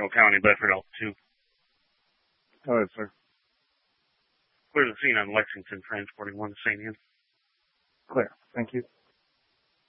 Cardinal County, Bedford Alpha 2. Go ahead, sir. Clear the scene on Lexington, transporting 1 to St. Anne. Clear. Thank you.